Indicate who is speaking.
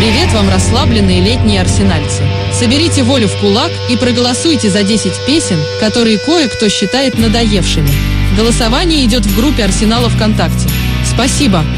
Speaker 1: Привет вам, расслабленные летние арсенальцы. Соберите волю в кулак и проголосуйте за 10 песен, которые кое-кто считает надоевшими. Голосование идет в группе Арсенала ВКонтакте. Спасибо.